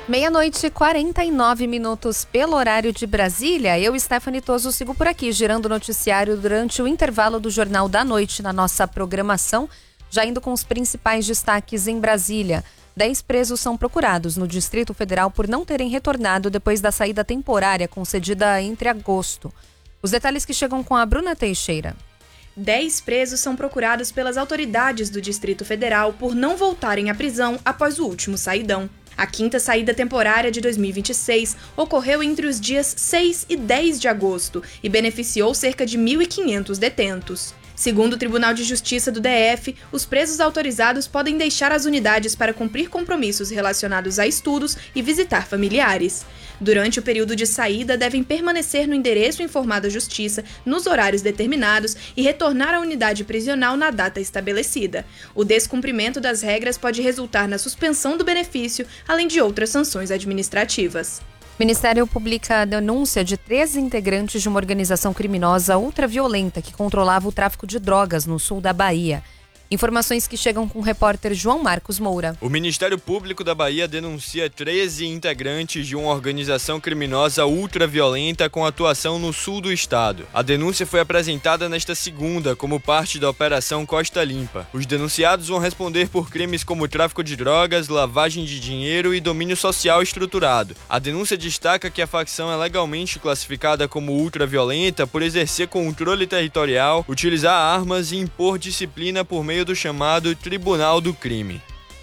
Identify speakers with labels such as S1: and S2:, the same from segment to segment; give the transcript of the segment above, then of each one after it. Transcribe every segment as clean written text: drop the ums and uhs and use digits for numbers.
S1: 12:49 pelo horário de Brasília. Eu, Stephanie Toso, sigo por aqui, girando o noticiário durante o intervalo do Jornal da Noite na nossa programação, já indo com os principais destaques em Brasília. 10 presos são procurados no Distrito Federal por não terem retornado depois da saída temporária concedida entre agosto. Os detalhes que chegam com a Bruna Teixeira.
S2: 10 presos são procurados pelas autoridades do Distrito Federal por não voltarem à prisão após o último saidão. A quinta saída temporária de 2026 ocorreu entre os dias 6 e 10 de agosto e beneficiou cerca de 1.500 detentos. Segundo o Tribunal de Justiça do DF, os presos autorizados podem deixar as unidades para cumprir compromissos relacionados a estudos e visitar familiares. Durante o período de saída, devem permanecer no endereço informado à Justiça, nos horários determinados e retornar à unidade prisional na data estabelecida. O descumprimento das regras pode resultar na suspensão do benefício, além de outras sanções administrativas.
S1: O Ministério publica a denúncia de 13 integrantes de uma organização criminosa ultraviolenta que controlava o tráfico de drogas no sul da Bahia. Informações que chegam com o repórter João Marcos Moura.
S3: O Ministério Público da Bahia denuncia 13 integrantes de uma organização criminosa ultraviolenta com atuação no sul do estado. A denúncia foi apresentada nesta segunda como parte da Operação Costa Limpa. Os denunciados vão responder por crimes como tráfico de drogas, lavagem de dinheiro e domínio social estruturado. A denúncia destaca que a facção é legalmente classificada como ultraviolenta por exercer controle territorial, utilizar armas e impor disciplina por meio do chamado Tribunal do Crime.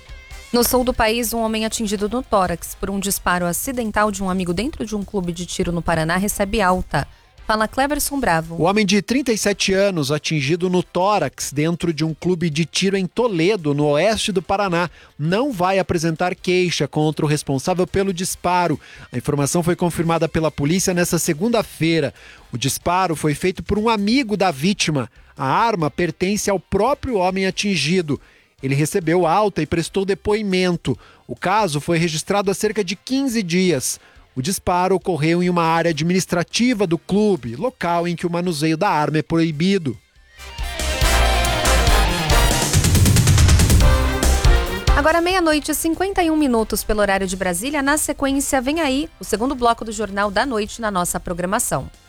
S1: No sul do país, um homem atingido no tórax por um disparo acidental de um amigo dentro de um clube de tiro no Paraná recebe alta. Fala Cleverson Bravo.
S4: O homem de 37 anos, atingido no tórax dentro de um clube de tiro em Toledo, no oeste do Paraná, não vai apresentar queixa contra o responsável pelo disparo. A informação foi confirmada pela polícia nesta segunda-feira. O disparo foi feito por um amigo da vítima. A arma pertence ao próprio homem atingido. Ele recebeu alta e prestou depoimento. O caso foi registrado há cerca de 15 dias. O disparo ocorreu em uma área administrativa do clube, local em que o manuseio da arma é proibido.
S1: Agora 12:51 pelo horário de Brasília. Na sequência, vem aí o segundo bloco do Jornal da Noite na nossa programação.